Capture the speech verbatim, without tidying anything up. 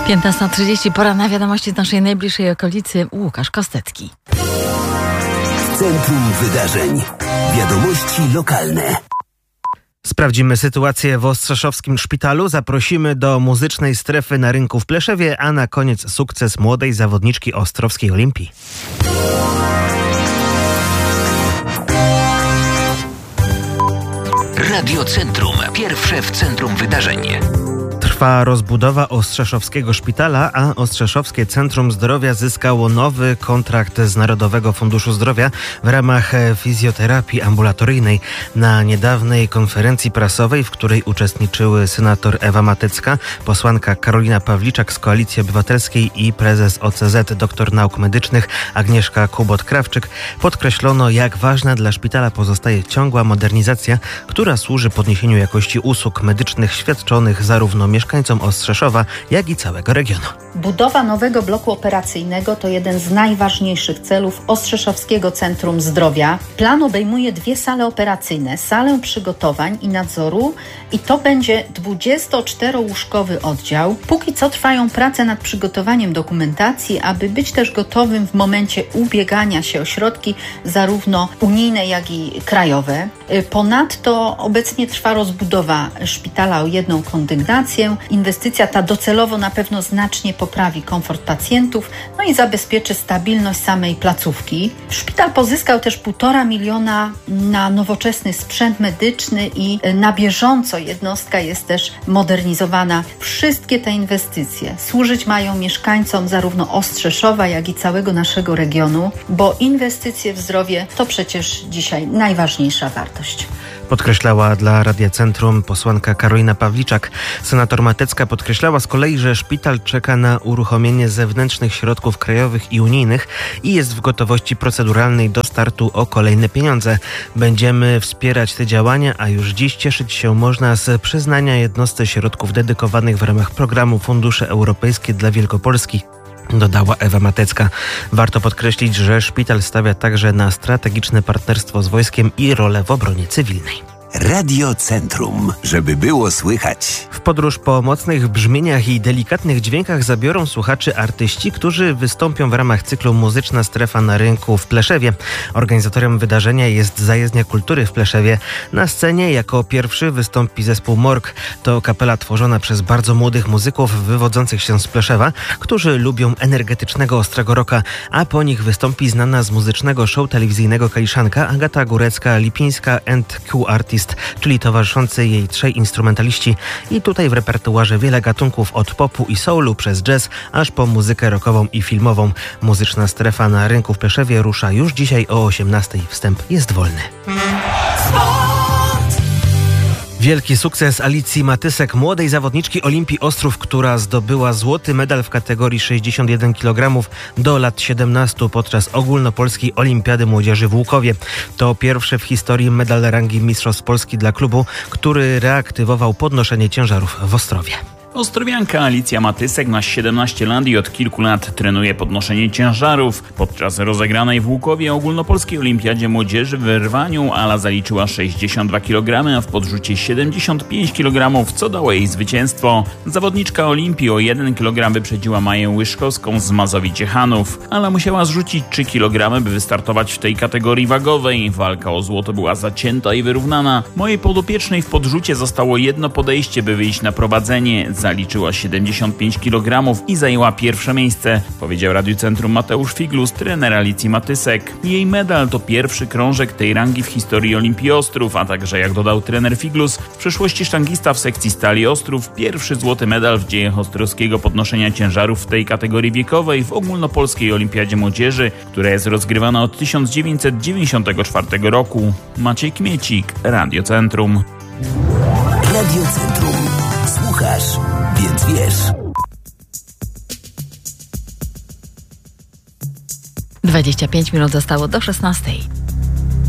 piętnasta trzydzieści, pora na wiadomości z naszej najbliższej okolicy. Łukasz Kostecki. Centrum Wydarzeń. Wiadomości lokalne. Sprawdzimy sytuację w Ostrzeszowskim Szpitalu. Zaprosimy do muzycznej strefy na rynku w Pleszewie, a na koniec sukces młodej zawodniczki Ostrowskiej Olimpii. Radio Centrum. Pierwsze w centrum wydarzeń. Trwa rozbudowa Ostrzeszowskiego Szpitala, a Ostrzeszowskie Centrum Zdrowia zyskało nowy kontrakt z Narodowego Funduszu Zdrowia w ramach fizjoterapii ambulatoryjnej. Na niedawnej konferencji prasowej, w której uczestniczyły senator Ewa Matecka, posłanka Karolina Pawliczak z Koalicji Obywatelskiej i prezes O C Z doktor Nauk Medycznych Agnieszka Kubot-Krawczyk, podkreślono, jak ważna dla szpitala pozostaje ciągła modernizacja, która służy podniesieniu jakości usług medycznych świadczonych zarówno mieszkańcom Ostrzeszowa, jak i całego regionu. Budowa nowego bloku operacyjnego to jeden z najważniejszych celów Ostrzeszowskiego Centrum Zdrowia. Plan obejmuje dwie sale operacyjne, salę przygotowań i nadzoru i to będzie dwudziestoczterołóżkowy oddział. Póki co trwają prace nad przygotowaniem dokumentacji, aby być też gotowym w momencie ubiegania się o środki zarówno unijne, jak i krajowe. Ponadto obecnie trwa rozbudowa szpitala o jedną kondygnację. Inwestycja ta docelowo na pewno znacznie poprawi komfort pacjentów, no i zabezpieczy stabilność samej placówki. Szpital pozyskał też półtora miliona na nowoczesny sprzęt medyczny i na bieżąco jednostka jest też modernizowana. Wszystkie te inwestycje służyć mają mieszkańcom zarówno Ostrzeszowa, jak i całego naszego regionu, bo inwestycje w zdrowie to przecież dzisiaj najważniejsza wartość. Podkreślała dla Radia Centrum posłanka Karolina Pawliczak. Senator Matecka podkreślała z kolei, że szpital czeka na uruchomienie zewnętrznych środków krajowych i unijnych i jest w gotowości proceduralnej do startu o kolejne pieniądze. Będziemy wspierać te działania, a już dziś cieszyć się można z przyznania jednostce środków dedykowanych w ramach programu Fundusze Europejskie dla Wielkopolski, dodała Ewa Matecka. Warto podkreślić, że szpital stawia także na strategiczne partnerstwo z wojskiem i rolę w obronie cywilnej. Radio Centrum, żeby było słychać. W podróż po mocnych brzmieniach i delikatnych dźwiękach zabiorą słuchaczy artyści, którzy wystąpią w ramach cyklu Muzyczna Strefa na rynku w Pleszewie. Organizatorem wydarzenia jest Zajezdnia Kultury w Pleszewie. Na scenie jako pierwszy wystąpi zespół Morg. To kapela tworzona przez bardzo młodych muzyków wywodzących się z Pleszewa, którzy lubią energetycznego ostrego rocka, a po nich wystąpi znana z muzycznego show telewizyjnego Kaliszanka Agata Górecka-Lipińska and Q Artist, czyli towarzyszący jej trzej instrumentaliści. I tutaj w repertuarze wiele gatunków od popu i soulu przez jazz, aż po muzykę rockową i filmową. Muzyczna Strefa na rynku w Pleszewie rusza już dzisiaj o osiemnastej. Wstęp jest wolny. Wielki sukces Alicji Matysek, młodej zawodniczki Olimpii Ostrów, która zdobyła złoty medal w kategorii sześćdziesiąt jeden kilogramów do lat siedemnastu podczas ogólnopolskiej Olimpiady Młodzieży w Łukowie. To pierwszy w historii medal rangi Mistrzostw Polski dla klubu, który reaktywował podnoszenie ciężarów w Ostrowie. Ostrowianka Alicja Matysek ma siedemnaście lat i od kilku lat trenuje podnoszenie ciężarów. Podczas rozegranej w Łukowie ogólnopolskiej Olimpiadzie Młodzieży w rwaniu Ala zaliczyła sześćdziesiąt dwa kilogramy, a w podrzucie siedemdziesiąt pięć kilogramów, co dało jej zwycięstwo. Zawodniczka Olimpii o jeden kilogram wyprzedziła Maję Łyszkowską z Mazowi-Ciechanów. Ala musiała zrzucić trzy kilogramy, by wystartować w tej kategorii wagowej. Walka o złoto była zacięta i wyrównana. Mojej podopiecznej w podrzucie zostało jedno podejście, by wyjść na prowadzenie. Zaliczyła siedemdziesiąt pięć kilogramów i zajęła pierwsze miejsce, powiedział Radiu Centrum Mateusz Figlus, trener Alicji Matysek. Jej medal to pierwszy krążek tej rangi w historii Olimpii Ostrów, a także, jak dodał trener Figlus, w przeszłości sztangista w sekcji Stali Ostrów, pierwszy złoty medal w dziejach ostrowskiego podnoszenia ciężarów w tej kategorii wiekowej w ogólnopolskiej Olimpiadzie Młodzieży, która jest rozgrywana od tysiąc dziewięćset dziewięćdziesiątego czwartego roku. Maciej Kmiecik, Radio Centrum. Radio Centrum. Słuchasz, więc wiesz. dwadzieścia pięć minut zostało do szesnastej.